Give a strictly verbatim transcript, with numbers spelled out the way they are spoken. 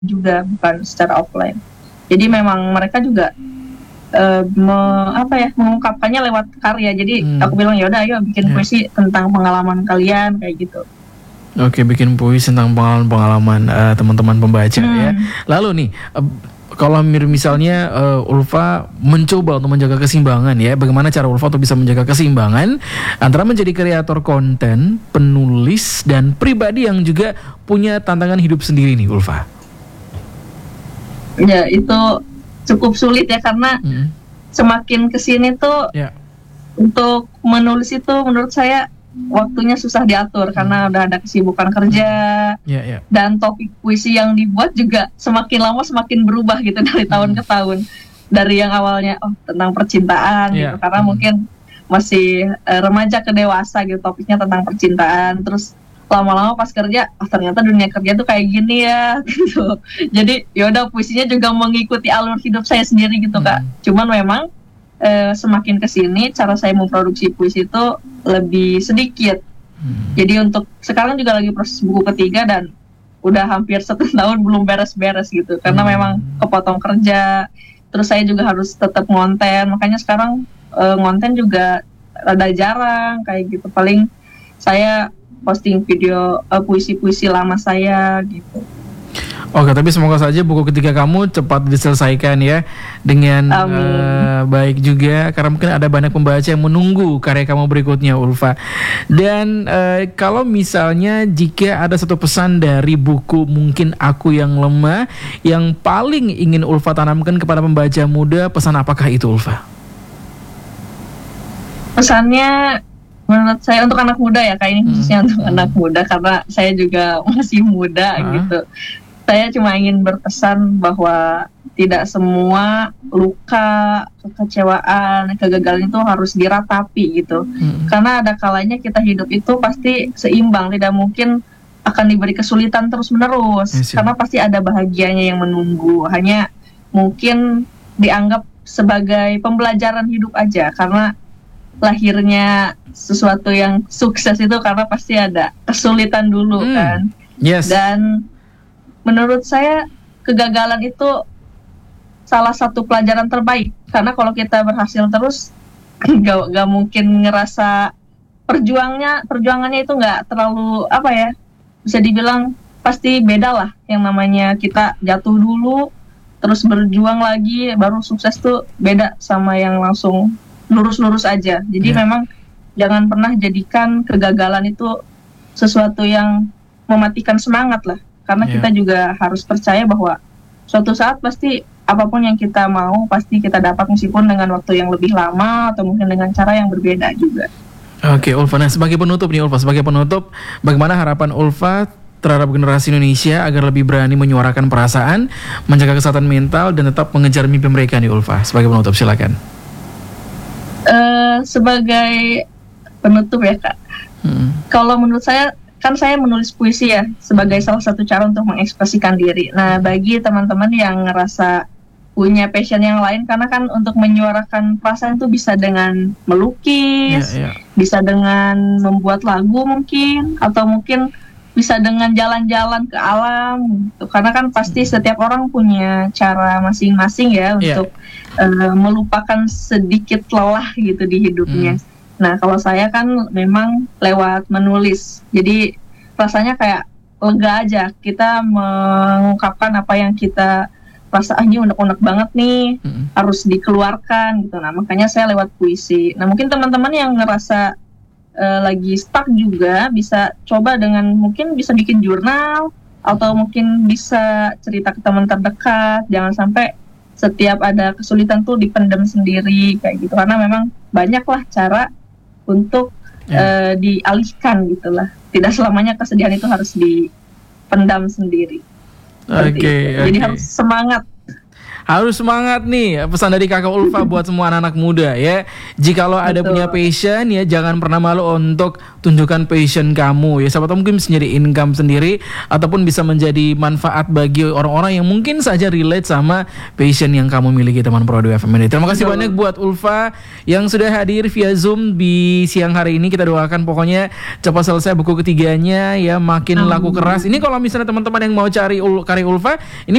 juga, bukan secara offline. Jadi memang mereka juga uh, me, apa ya, mengungkapkannya lewat karya. Jadi Hmm. aku bilang ya udah ayo bikin Ya. puisi tentang pengalaman kalian kayak gitu. Oke, bikin puisi tentang pengalaman-pengalaman uh, teman-teman pembaca Hmm. ya. Lalu nih, uh, kalau mir- misalnya uh, Ulfa mencoba untuk menjaga keseimbangan ya, bagaimana cara Ulfa untuk bisa menjaga keseimbangan antara menjadi kreator konten, penulis, dan pribadi yang juga punya tantangan hidup sendiri nih Ulfa? Ya itu cukup sulit ya, karena Hmm. semakin kesini tuh Ya. untuk menulis itu menurut saya waktunya susah diatur karena udah ada kesibukan kerja. Ya, ya. Dan topik puisi yang dibuat juga semakin lama semakin berubah gitu dari tahun ke tahun. Dari yang awalnya oh tentang percintaan Iya. gitu, karena Hmm. mungkin masih eh, remaja ke dewasa gitu, topiknya tentang percintaan. Terus lama-lama pas kerja, oh ternyata dunia kerja tuh kayak gini ya gitu. Jadi yaudah puisinya juga mengikuti alur hidup saya sendiri gitu Kak. Cuman memang eh, semakin kesini cara saya memproduksi puisi itu lebih sedikit. Jadi untuk sekarang juga lagi proses buku ketiga dan udah hampir satu tahun belum beres-beres gitu, karena memang kepotong kerja. Terus saya juga harus tetap ngonten, makanya sekarang uh, ngonten juga rada jarang kayak gitu. Paling saya posting video uh, puisi-puisi lama saya gitu. Oke, tapi semoga saja buku ketiga kamu cepat diselesaikan ya dengan uh, baik juga, karena mungkin ada banyak pembaca yang menunggu karya kamu berikutnya Ulfa. Dan uh, kalau misalnya jika ada satu pesan dari buku Mungkin Aku Yang Lemah yang paling ingin Ulfa tanamkan kepada pembaca muda, pesan apakah itu Ulfa? Pesannya menurut saya untuk anak muda ya, kayak ini khususnya hmm. untuk hmm. anak muda karena saya juga masih muda uh. gitu. Saya cuma ingin berpesan bahwa tidak semua luka, kekecewaan, kegagalan itu harus diratapi gitu. Hmm. Karena ada kalanya kita hidup itu pasti seimbang, tidak mungkin akan diberi kesulitan terus-menerus. Yes, karena pasti ada bahagianya yang menunggu. Hanya mungkin dianggap sebagai pembelajaran hidup aja, karena lahirnya sesuatu yang sukses itu karena pasti ada kesulitan dulu hmm. kan. Yes. Dan menurut saya kegagalan itu salah satu pelajaran terbaik, karena kalau kita berhasil terus gak, gak mungkin ngerasa perjuangnya perjuangannya itu gak terlalu apa ya, bisa dibilang pasti beda lah. Yang namanya kita jatuh dulu terus berjuang lagi baru sukses tuh beda sama yang langsung lurus-lurus aja. Jadi yeah. memang jangan pernah jadikan kegagalan itu sesuatu yang mematikan semangat lah. Karena yeah. kita juga harus percaya bahwa suatu saat pasti apapun yang kita mau pasti kita dapat, meskipun dengan waktu yang lebih lama atau mungkin dengan cara yang berbeda juga. Oke, Ulfa, nah sebagai penutup nih Ulfa, sebagai penutup bagaimana harapan Ulfa terhadap generasi Indonesia agar lebih berani menyuarakan perasaan, menjaga kesehatan mental dan tetap mengejar mimpi mereka nih Ulfa? Sebagai penutup silakan. Uh, sebagai penutup ya Kak, hmm. kalau menurut saya kan saya menulis puisi ya sebagai salah satu cara untuk mengekspresikan diri. Nah bagi teman-teman yang ngerasa punya passion yang lain, karena kan untuk menyuarakan perasaan itu bisa dengan melukis, yeah, yeah. bisa dengan membuat lagu mungkin, atau mungkin bisa dengan jalan-jalan ke alam gitu. Karena kan pasti setiap orang punya cara masing-masing ya untuk yeah. uh, melupakan sedikit lelah gitu di hidupnya. Hmm. Nah kalau saya kan memang lewat menulis, jadi rasanya kayak lega aja kita mengungkapkan apa yang kita rasa, ah ini unek-unek banget nih, hmm. harus dikeluarkan gitu. Nah makanya saya lewat puisi. Nah mungkin teman-teman yang ngerasa uh, lagi stuck juga bisa coba dengan mungkin bisa bikin jurnal, atau mungkin bisa cerita ke teman terdekat. Jangan sampai setiap ada kesulitan tuh dipendam sendiri kayak gitu, karena memang banyaklah cara untuk yeah. uh, dialihkan gitulah. Tidak selamanya kesedihan itu harus dipendam sendiri. Oke. Okay, Jadi okay. harus semangat. harus semangat nih. Pesan dari Kakak Ulfa buat semua anak-anak muda ya. Jikalau ada Betul. punya passion ya, jangan pernah malu untuk tunjukkan passion kamu ya. Siapa tahu mungkin bisa jadi income sendiri ataupun bisa menjadi manfaat bagi orang-orang yang mungkin saja relate sama passion yang kamu miliki, teman Pro dua F M ini. Terima kasih Betul. banyak buat Ulfa yang sudah hadir via Zoom di siang hari ini. Kita doakan pokoknya cepat selesai buku ketiganya ya, makin Amin. laku keras. Ini kalau misalnya teman-teman yang mau cari ul karya Ulfa, ini